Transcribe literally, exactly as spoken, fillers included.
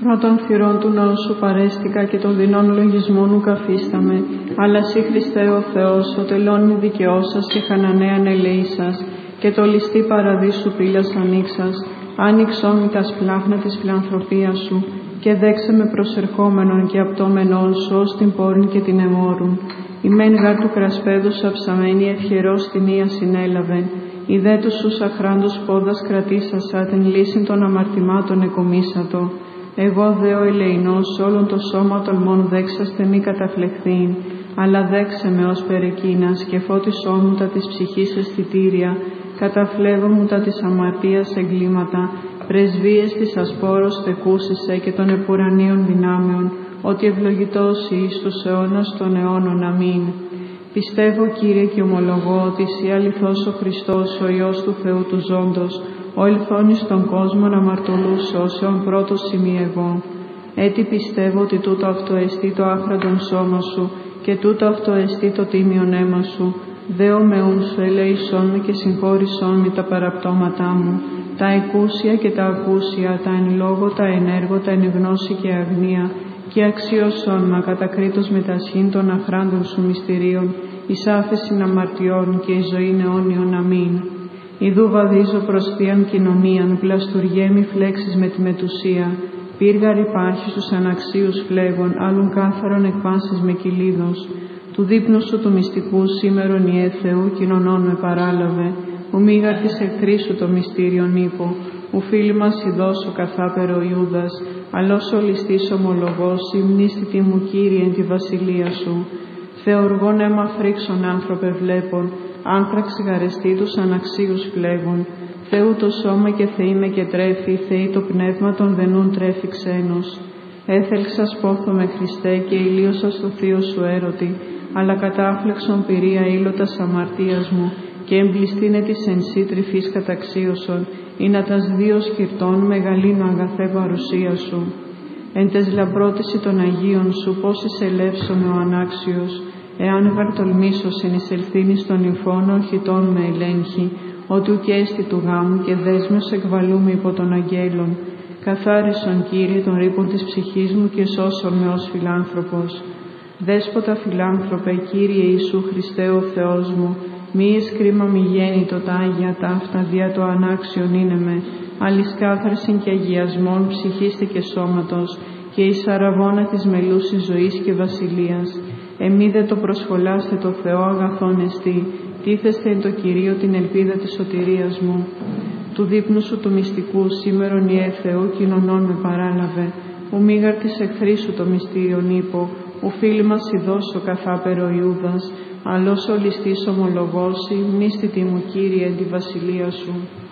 Πρώτων θυρών του ναού σου παρέστηκα και των δεινών λογισμών μου καφίσταμε, αλλά σύ Χριστέ ο Θεός, ο τελώνη δικαιώσας και χανανέαν ελεήσας, και το ληστή παραδείσου πύλας ανοίξας, άνοιξόν τας πλάχνα της φιλανθρωπίας σου, και δέξε με προσερχόμενον και απτώμενον σου ως την πόρην και την εμόρουν. Η μεν γάρ του κρασπέδους αψαμένη ευχερός την ία συνέλαβεν, η δε του σου αχράντος πόδας κρατήσασα, την λύσιν των αμαρτημάτων εκομίσατο. Εγώ δε ο ελεηνός όλον το σώμα τολμών δέξαστε μη καταφλεχθήν, αλλά δέξε με ως περεκείνας και φώτισόν μου τα της ψυχής αισθητήρια, καταφλέγω μου τα της αμαρτίας εγκλήματα, πρεσβείες της ασπόρος θεκούσισε και των επουρανίων δυνάμεων, ότι ευλογητός εις τους αιώνας των αιώνων. Αμήν. Πιστεύω, Κύριε, και ομολογώ ότι εσύ αληθώς ο Χριστός, ο Υιός του Θεού του ζώντος, ο ελθόνης των κόσμων αμαρτωλούς σώσεων πρώτος ημί εγώ. Έτσι πιστεύω ότι τούτο αυτό εστί το άχραντον σώμα σου και τούτο αυτό εστί το τίμιον αίμα σου. Δέο με ούν σου ελέησόν με και συγχώρησόν με τα παραπτώματά μου, τα εκούσια και τα ακούσια, τα εν λόγω, τα εν έργο, τα εν γνώση και αγνία, και αξίωσόν μα κατακρίτως με τα σχήν των αχράντων σου μυστηρίων, εις άφεσιν αμαρτιών και εις ζωήν αιώνιον. Αμήν. Ιδού βαδίζω προς θείαν κοινωνίαν, πλαστουργέ μη φλέξεις με τη μετουσία, πύργαρ υπάρχει στους αναξίους φλέγων, άλλων κάθαρον εκπάσεις με κυλίδος. Του δείπνου σου του μυστικού σήμερον Ιε Θεού κοινωνών με παράλαβε, ου μήγαρ της εχθρής σου το μυστήριον ύπο, ου φίλοι μας ειδώσω καθάπερο Ιούδας, αλλός ο ληστής ομολογός, υμνίστητη μου Κύριε εν τη βασιλεία σου. Θεοργών αίμα φρίξον άνθρωπε βλέπων, άνθραξ γαρεστή τους αναξίους φλέγων. Θεού το σώμα και Θεή με και τρέφει, Θεή το πνεύμα των δενούν τρέφει ξένος. Έθελξας πόθο με Χριστέ και ηλίωσα στο θείο σου έρωτη, αλλά κατάφλεξον πυρία ήλωτας αμαρτίας μου, και εμπληστήνε της εν σύ τρυφής καταξίωσον, ή να τας δύο σκυρτών μεγαλύνω αγαθέ παρουσία σου. Εν τες λαμπρότηση των Αγίων σου, πώς εισελεύσομαι ο ανάξιος, εάν γαρτολμήσω εν εισελθύνης των νυμφών ορχητών με ελέγχει, ότι ουκ έστι του γάμου και δέσμιος εκβαλούμε υπό των αγγέλων. Καθάρισον, Κύριε, των ρήπων της ψυχής μου και σώσον με ως φιλάνθρωπος. Δέσποτα φιλάνθρωπε, Κύριε Ιησού Χριστέ ο Θεός μου, μη εις κρίμα μη γέννητο τα Άγια ταύτα δια το ανάξιον είναι με, αλλης κάθαρσιν και αγιασμών ψυχίστε και σώματος, και εις αραβώνα της μελούσης ζωής και βασιλείας. Εμεί δε το προσχολάστε το Θεό αγαθόν εστί, τίθεστε εν το Κυρίο την ελπίδα της σωτηρίας μου. Του δείπνου σου του μυστικού σήμερον Ιε Θεού κοινωνών με παράλαβε, ου μήγαρ της εχθρής σου το μυστήριον ύπο, ου φίλοι μας ειδώσω καθάπερο Ιούδας, αλλός ο ληστής ομολογώσει, μνήστητη μου Κύριε εν τη βασιλεία σου.